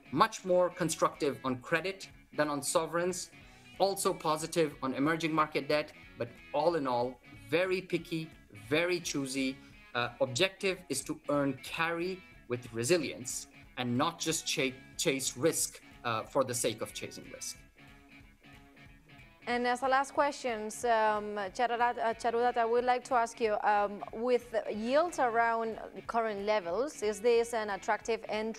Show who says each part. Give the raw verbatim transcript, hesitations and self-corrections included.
Speaker 1: much more constructive on credit than on sovereigns, also positive on emerging market debt, but all in all, very picky, very choosy. Uh, objective is to earn carry with resilience and not just ch chase risk uh, for the sake of chasing risk.
Speaker 2: And as a last question, um, Charudat, I would like to ask you, um, with yields around current levels, is this an attractive entry